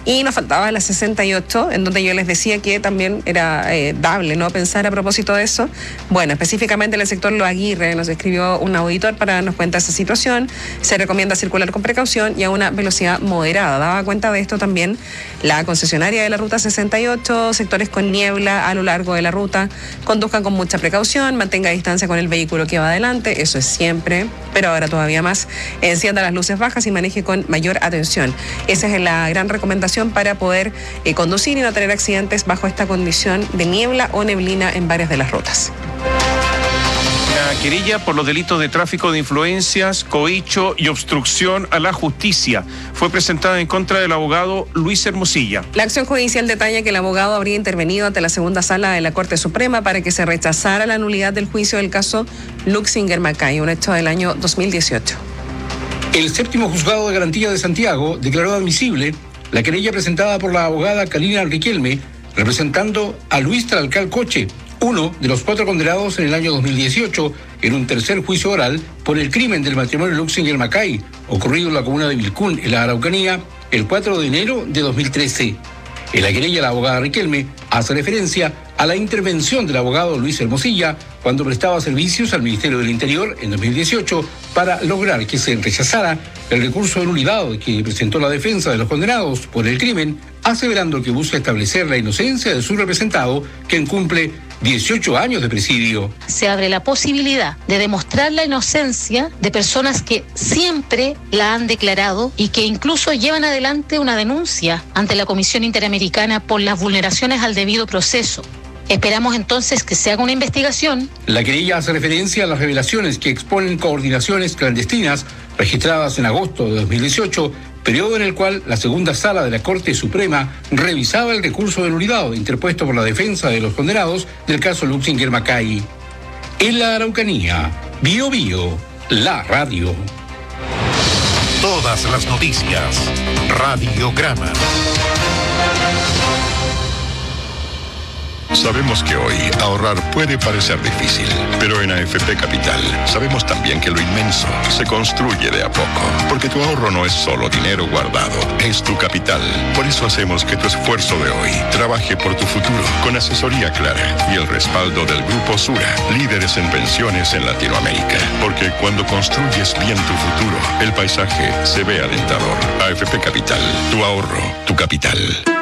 Y nos faltaba la 68, en donde yo les decía que también era dable, ¿no?, pensar a propósito de eso. Bueno, específicamente en el sector Los Aguirre nos escribió un auditor para darnos cuenta de esa situación. Se recomienda circular con precaución y a una velocidad moderada. Daba cuenta de esto también la concesionaria de la ruta 68, sectores con niebla a lo largo de la ruta. Conduzcan con mucha precaución, mantenga distancia con el vehículo que va adelante, eso es siempre, pero ahora todavía más. Encienda las luces bajas y maneje con mayor atención. Esa es la gran recomendación para poder conducir y no tener accidentes bajo esta condición de niebla o neblina en varias de las rutas. La querella por los delitos de tráfico de influencias, cohecho y obstrucción a la justicia fue presentada en contra del abogado Luis Hermosilla. La acción judicial detalla que el abogado habría intervenido ante la segunda sala de la Corte Suprema para que se rechazara la nulidad del juicio del caso Luxinger Macay, un hecho del año 2018. El séptimo juzgado de garantía de Santiago declaró admisible la querella presentada por la abogada Karina Riquelme, representando a Luis Tralcal Coche, uno de los 4 condenados en el año 2018 en un tercer juicio oral por el crimen del matrimonio Luxinger Macay, ocurrido en la comuna de Vilcún, en la Araucanía, el 4 de enero de 2013. En la querella, la abogada Riquelme hace referencia a la intervención del abogado Luis Hermosilla cuando prestaba servicios al Ministerio del Interior en 2018 para lograr que se rechazara el recurso de nulidad que presentó la defensa de los condenados por el crimen, aseverando que busca establecer la inocencia de su representado, quien cumple 18 años de presidio. Se abre la posibilidad de demostrar la inocencia de personas que siempre la han declarado y que incluso llevan adelante una denuncia ante la Comisión Interamericana por las vulneraciones al debido proceso. Esperamos entonces que se haga una investigación. La querella hace referencia a las revelaciones que exponen coordinaciones clandestinas registradas en agosto de 2018, periodo en el cual la segunda sala de la Corte Suprema revisaba el recurso de nulidad interpuesto por la defensa de los condenados del caso Luxinger Macay. En la Araucanía, Bio Bio, la radio. Todas las noticias, Radiograma. Sabemos que hoy ahorrar puede parecer difícil, pero en AFP Capital sabemos también que lo inmenso se construye de a poco, porque tu ahorro no es solo dinero guardado, es tu capital. Por eso hacemos que tu esfuerzo de hoy trabaje por tu futuro, con asesoría clara y el respaldo del Grupo Sura, líderes en pensiones en Latinoamérica. Porque cuando construyes bien tu futuro, el paisaje se ve alentador. AFP Capital, tu ahorro, tu capital.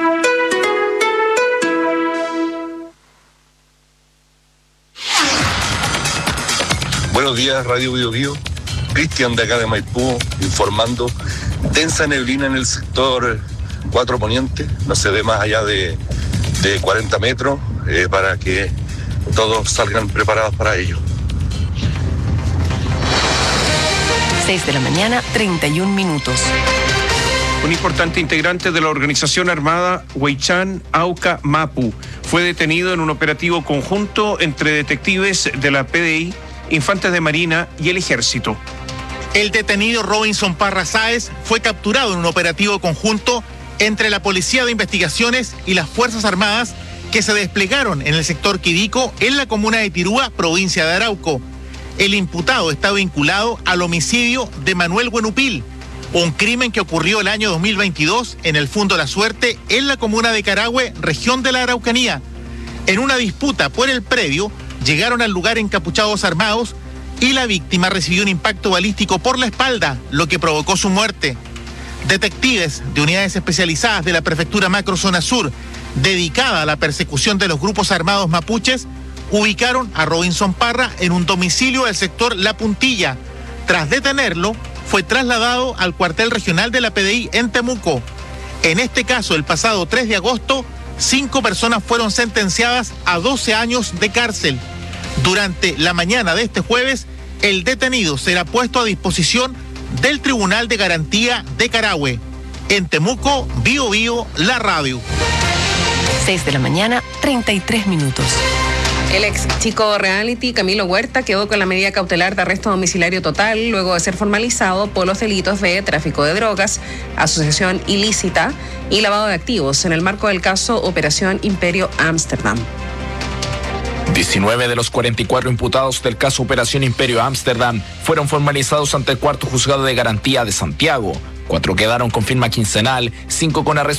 Buenos días, Radio Bio Bio. Cristian de acá de Maipú, informando. Densa neblina en el sector 4 Poniente, no se ve más allá de 40 metros, para que todos salgan preparados para ello. 6 de la mañana, 31 minutos. Un importante integrante de la organización armada Huaychán Auca Mapu fue detenido en un operativo conjunto entre detectives de la PDI, Infantes de Marina y el Ejército. El detenido Robinson Parra Sáez fue capturado en un operativo conjunto entre la Policía de Investigaciones y las Fuerzas Armadas que se desplegaron en el sector Quirico, en la comuna de Tirúa, provincia de Arauco. El imputado está vinculado al homicidio de Manuel Buenupil, un crimen que ocurrió el año 2022 en el Fundo La Suerte, en la comuna de Carahue, región de la Araucanía. En una disputa por el predio, llegaron al lugar encapuchados armados y la víctima recibió un impacto balístico por la espalda, lo que provocó su muerte. Detectives de unidades especializadas de la Prefectura Macro Zona Sur, dedicada a la persecución de los grupos armados mapuches, ubicaron a Robinson Parra en un domicilio del sector La Puntilla. Tras detenerlo, fue trasladado al cuartel regional de la PDI en Temuco. En este caso, el pasado 3 de agosto, 5 personas fueron sentenciadas a 12 años de cárcel. Durante la mañana de este jueves, el detenido será puesto a disposición del Tribunal de Garantía de Carahue. En Temuco, Bio Bio, la radio. 6 de la mañana, 33 minutos. El ex chico reality Camilo Huerta quedó con la medida cautelar de arresto domiciliario total luego de ser formalizado por los delitos de tráfico de drogas, asociación ilícita y lavado de activos en el marco del caso Operación Imperio Ámsterdam. 19 de los 44 imputados del caso Operación Imperio Ámsterdam fueron formalizados ante el cuarto juzgado de garantía de Santiago. 4 quedaron con firma quincenal, 5 con arresto